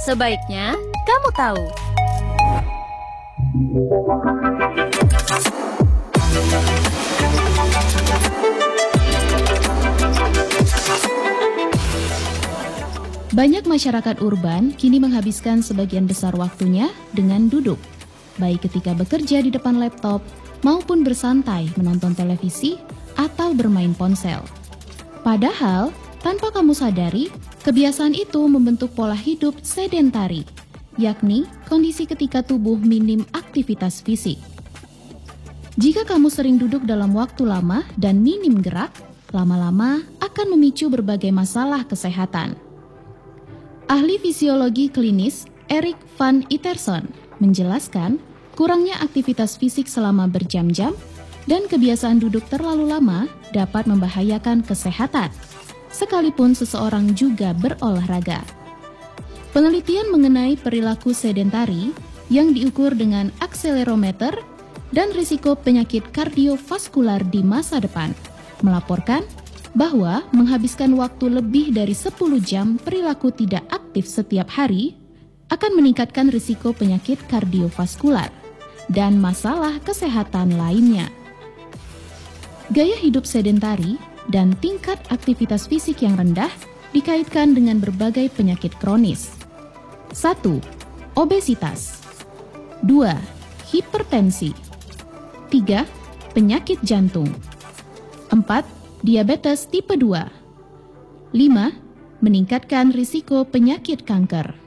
Sebaiknya kamu tahu. Banyak masyarakat urban kini menghabiskan sebagian besar waktunya dengan duduk, baik ketika bekerja di depan laptop maupun bersantai menonton televisi atau bermain ponsel. Padahal, tanpa kamu sadari, kebiasaan itu membentuk pola hidup sedentari, yakni kondisi ketika tubuh minim aktivitas fisik. Jika kamu sering duduk dalam waktu lama dan minim gerak, lama-lama akan memicu berbagai masalah kesehatan. Ahli fisiologi klinis Erik van Iterson menjelaskan kurangnya aktivitas fisik selama berjam-jam dan kebiasaan duduk terlalu lama dapat membahayakan kesehatan, sekalipun seseorang juga berolahraga. Penelitian mengenai perilaku sedentari yang diukur dengan akselerometer dan risiko penyakit kardiovaskular di masa depan melaporkan bahwa menghabiskan waktu lebih dari 10 jam perilaku tidak aktif setiap hari akan meningkatkan risiko penyakit kardiovaskular dan masalah kesehatan lainnya. Gaya hidup sedentari dan tingkat aktivitas fisik yang rendah dikaitkan dengan berbagai penyakit kronis. 1. Obesitas. 2. Hipertensi. 3. Penyakit jantung. 4. Diabetes tipe 2. 5. Meningkatkan risiko penyakit kanker.